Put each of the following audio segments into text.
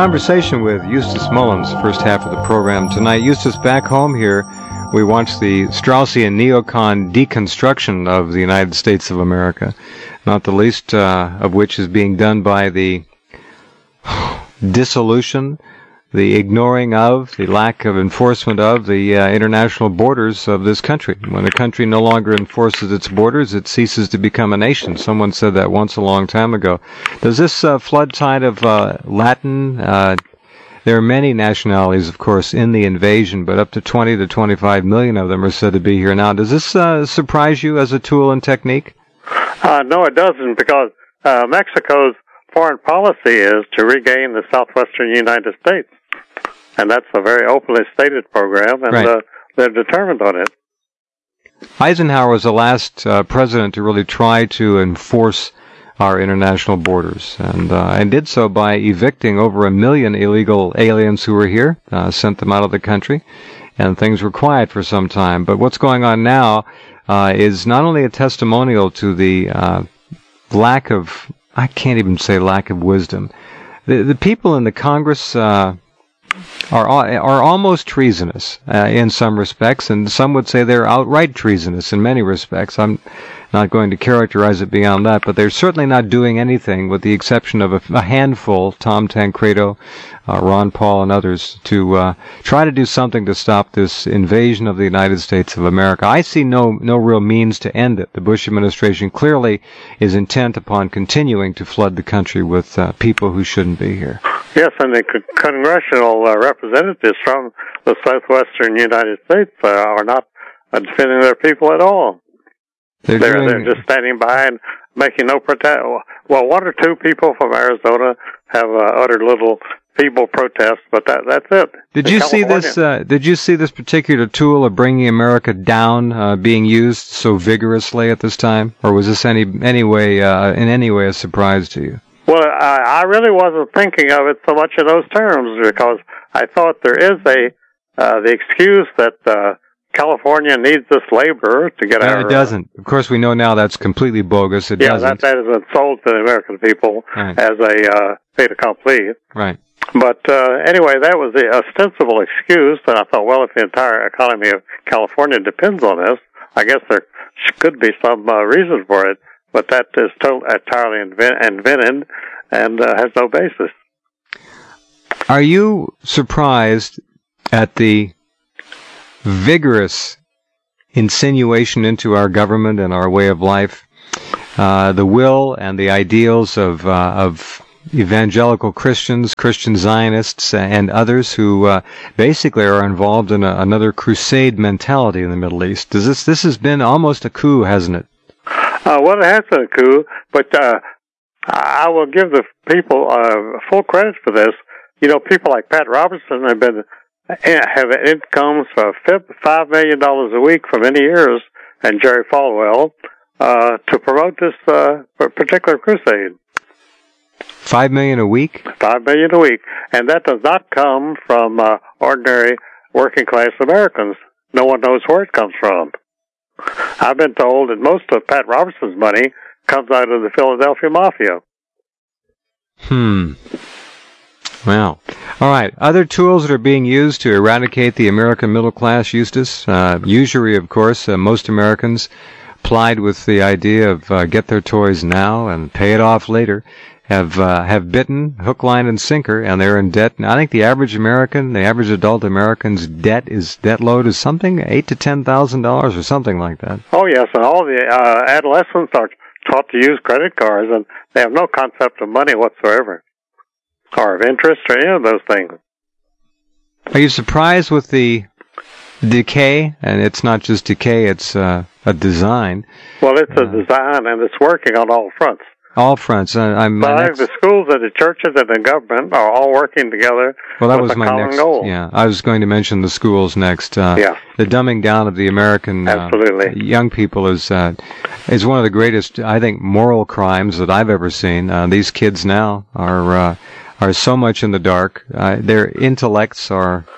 conversation with Eustace Mullins, first half of the program tonight. Eustace, back home here, we watched the Straussian neocon deconstruction of the United States of America, not the least of which is being done by the dissolution, the ignoring of, the lack of enforcement of the international borders of this country. When a country no longer enforces its borders, it ceases to become a nation. Someone said that once a long time ago. Does this flood tide of Latin, there are many nationalities, of course, in the invasion, but up to 20 to 25 million of them are said to be here now. Does this surprise you as a tool and technique? No, it doesn't, because Mexico's foreign policy is to regain the southwestern United States. And that's a very openly stated program, and right. They're determined on it. Eisenhower was the last president to really try to enforce our international borders, and did so by evicting over 1 million illegal aliens who were here, sent them out of the country, and things were quiet for some time. But what's going on now is not only a testimonial to the lack of, I can't even say lack of wisdom. The people in the Congress are almost treasonous in some respects, and some would say they're outright treasonous in many respects. I'm not going to characterize it beyond that, but they're certainly not doing anything, with the exception of a handful, Tom Tancredo, Ron Paul, and others, to try to do something to stop this invasion of the United States of America. I see no real means to end it. The Bush administration clearly is intent upon continuing to flood the country with people who shouldn't be here. Yes, and the congressional representatives from the southwestern United States are not defending their people at all. They're just standing by and making no protest. Well, one or two people from Arizona have uttered little feeble protests, but that's it. Did you see this? Did you see this particular tool of bringing America down being used so vigorously at this time, or was this in any way a surprise to you? Well, I really wasn't thinking of it so much in those terms, because I thought there is the excuse that California needs this labor to get out. No, it doesn't. Of course, we know now that's completely bogus. It doesn't. That has been sold to the American people as a fait accompli. Right. But anyway, that was the ostensible excuse, and I thought, well, if the entire economy of California depends on this, I guess there could be some reason for it. But that is entirely invented and has no basis. Are you surprised at the vigorous insinuation into our government and our way of life, the will and the ideals of evangelical Christians, Christian Zionists, and others who basically are involved in another crusade mentality in the Middle East? This has been almost a coup, hasn't it? Well, it has been a coup, but I will give the people full credit for this. You know, people like Pat Robertson have incomes of $5 million a week for many years, and Jerry Falwell, to promote this particular crusade. $5 million a week? $5 million a week. And that does not come from ordinary working class Americans. No one knows where it comes from. I've been told that most of Pat Robertson's money comes out of the Philadelphia Mafia. Well, all right. Other tools that are being used to eradicate the American middle class, Eustace? Usury, of course. Most Americans, plied with the idea of get their toys now and pay it off later, have bitten hook, line, and sinker, and they're in debt. And I think the average adult American's debt load is something $8,000 to $10,000 or something like that. Oh yes, and all the adolescents are taught to use credit cards, and they have no concept of money whatsoever, or of interest, or any of those things. Are you surprised with the decay? And it's not just decay; it's a design. Well, it's a design, and it's working on all fronts. All fronts. The schools and the churches and the government are all working together. Well, that was my common next goal. Yeah, I was going to mention the schools next. The dumbing down of the American young people is one of the greatest, I think, moral crimes that I've ever seen. These kids now are so much in the dark. Their intellects are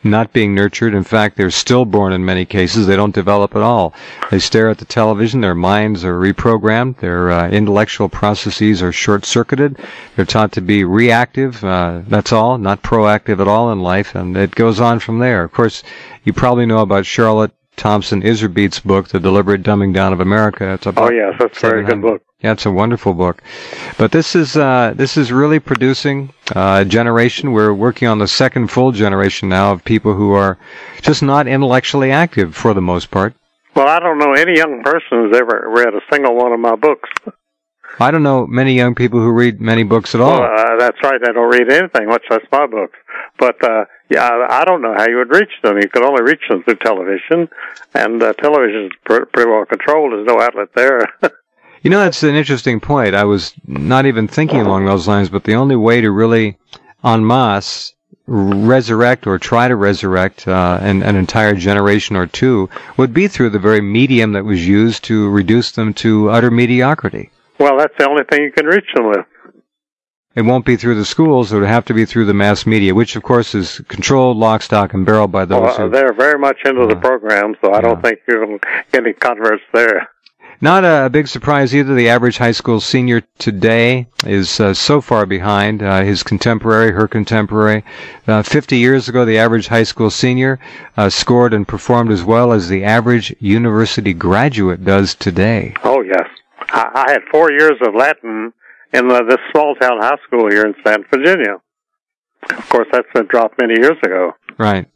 not being nurtured. In fact, they're stillborn in many cases. They don't develop at all. They stare at the television. Their minds are reprogrammed. Their intellectual processes are short-circuited. They're taught to be reactive. That's all, not proactive at all in life. And it goes on from there. Of course, you probably know about Charlotte Thompson Iserbyt's book, The Deliberate Dumbing Down of America. It's oh, yes, that's a very good book. Yeah, it's a wonderful book. But this is really producing a generation. We're working on the second full generation now of people who are just not intellectually active for the most part. Well, I don't know any young person who's ever read a single one of my books. I don't know many young people who read many books at all. Well, that's right. They don't read anything, much less my books. But, I don't know how you would reach them. You could only reach them through television, and television is pretty well controlled. There's no outlet there. You know, that's an interesting point. I was not even thinking along those lines, but the only way to really en masse resurrect or try to resurrect an entire generation or two would be through the very medium that was used to reduce them to utter mediocrity. Well, that's the only thing you can reach them with. It won't be through the schools. It would have to be through the mass media, which, of course, is controlled lock, stock, and barrel by those who... They're very much into the program, so I don't think you'll get any controversy there. Not a big surprise either. The average high school senior today is so far behind his contemporary, her contemporary. 50 years ago, the average high school senior scored and performed as well as the average university graduate does today. Oh, yes. I had 4 years of Latin in this small-town high school here in San Virginia. Of course, that's been dropped many years ago. Right.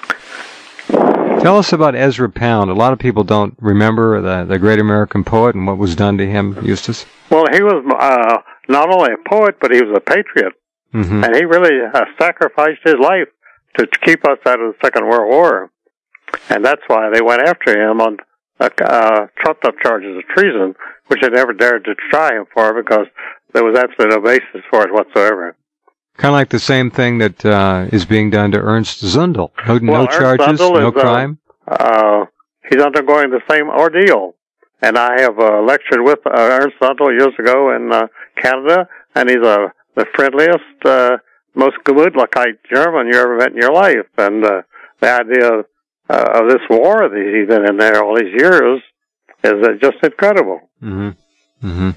Tell us about Ezra Pound. A lot of people don't remember the great American poet and what was done to him, Eustace. Well, he was not only a poet, but he was a patriot. Mm-hmm. And he really sacrificed his life to keep us out of the Second World War. And that's why they went after him on trumped-up charges of treason, which they never dared to try him for because there was absolutely no basis for it whatsoever. Kind of like the same thing that is being done to Ernst Zundel. No charges, no crime. He's undergoing the same ordeal. And I have lectured with Ernst Zundel years ago in Canada, and he's the friendliest, most gemütlichkeit German you ever met in your life. And the idea of this war that he's been in there all these years is just incredible. Mm-hmm. Mm-hmm.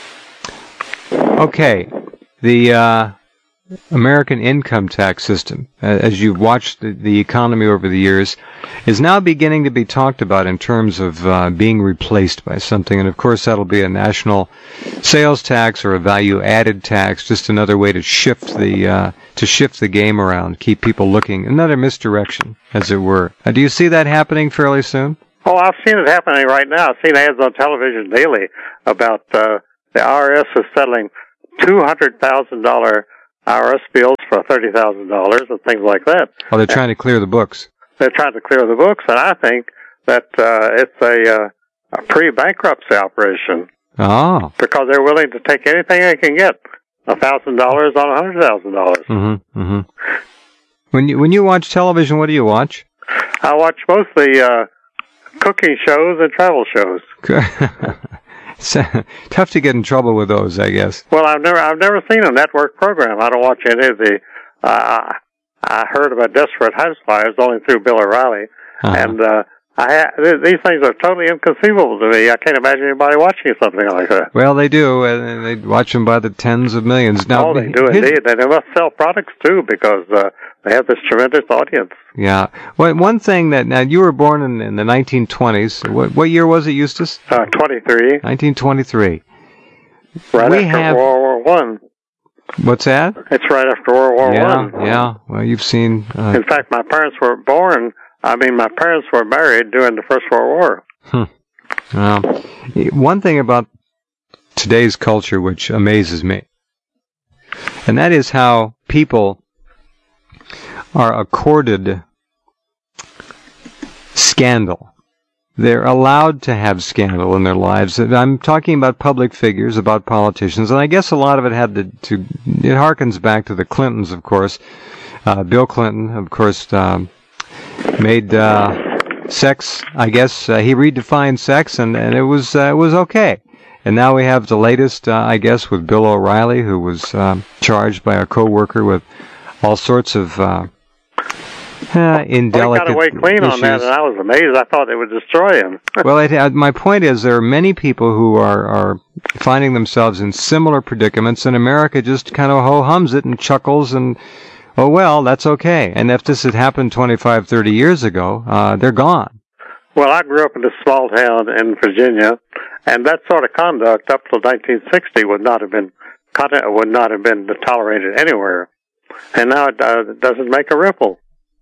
Okay. The American income tax system, as you've watched the economy over the years, is now beginning to be talked about in terms of being replaced by something. And of course, that'll be a national sales tax or a value-added tax, just another way to shift the game around, keep people looking, another misdirection, as it were. Do you see that happening fairly soon? Oh, I've seen it happening right now. I've seen ads on television daily about the IRS is settling $200,000 IRS bills for $30,000 and things like that. Oh, they're trying to clear the books. They're trying to clear the books, and I think that it's a pre-bankruptcy operation. Oh. Because they're willing to take anything they can get, $1,000 on $100,000. Mm-hmm. Mm-hmm. When you watch television, what do you watch? I watch mostly cooking shows and travel shows. It's tough to get in trouble with those, I guess. Well, I've never seen a network program. I don't watch any of the. I heard about Desperate Housewives only through Bill O'Reilly, and these things are totally inconceivable to me. I can't imagine anybody watching something like that. Well, they do, and they watch them by the tens of millions. Now, they do indeed. They must sell products too because they have this tremendous audience. Yeah. Well, one thing that now you were born in the 1920s. What year was it, Eustace? 23. 1923. Right after World War I. What's that? It's right after World War I. Yeah. Well, you've seen. In fact, my parents were married during the First World War. Well, one thing about today's culture which amazes me, and that is how people are accorded scandal. They're allowed to have scandal in their lives. I'm talking about public figures, about politicians, and I guess a lot of it it harkens back to the Clintons, of course. Bill Clinton, of course, made sex, I guess, he redefined sex, and it was okay. And now we have the latest, I guess, with Bill O'Reilly, who was charged by a co-worker with all sorts of indelicate He got away clean issues. on that, and I was amazed. I thought it would destroy him. Well, my point is there are many people who are finding themselves in similar predicaments, and America just kind of ho-hums it and chuckles and, oh, well, that's okay. And if this had happened 25, 30 years ago, they're gone. Well, I grew up in a small town in Virginia, and that sort of conduct up till 1960 would not have been tolerated anywhere. And now it doesn't make a ripple.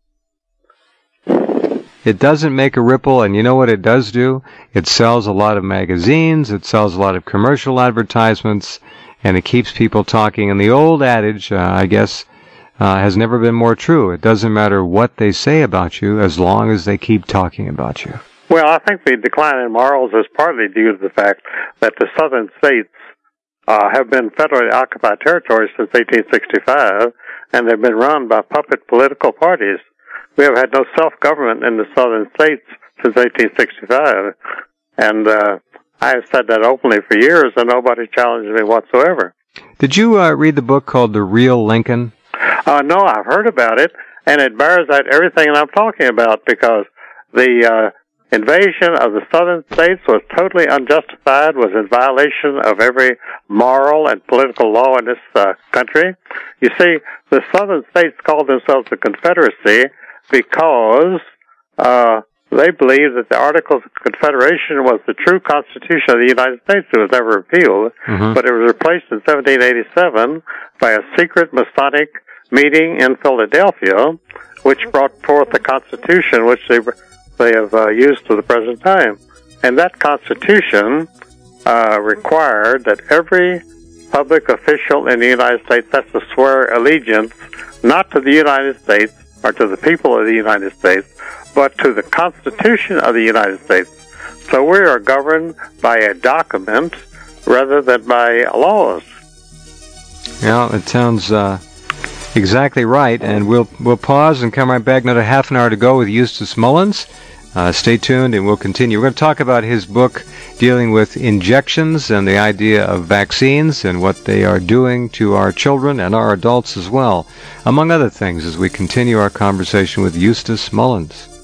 It doesn't make a ripple, and you know what it does do? It sells a lot of magazines, it sells a lot of commercial advertisements, and it keeps people talking. And the old adage, I guess, has never been more true. It doesn't matter what they say about you as long as they keep talking about you. Well, I think the decline in morals is partly due to the fact that the southern states have been federally occupied territories since 1865, and they've been run by puppet political parties. We have had no self-government in the southern states since 1865, and I have said that openly for years, and nobody challenged me whatsoever. Did you read the book called The Real Lincoln? No, I've heard about it, and it bears out everything that I'm talking about, because the invasion of the southern states was totally unjustified, was in violation of every moral and political law in this country. You see, the southern states called themselves the Confederacy because they believed that the Articles of Confederation was the true Constitution of the United States. It was never repealed, but it was replaced in 1787 by a secret Masonic meeting in Philadelphia, which brought forth the Constitution, which they have used to the present time. And that Constitution required that every public official in the United States has to swear allegiance not to the United States or to the people of the United States, but to the Constitution of the United States. So we are governed by a document rather than by laws. Yeah, it sounds exactly right, and we'll pause and come right back. Another half an hour to go with Eustace Mullins. Stay tuned, and we'll continue. We're going to talk about his book dealing with injections and the idea of vaccines and what they are doing to our children and our adults as well, among other things, as we continue our conversation with Eustace Mullins.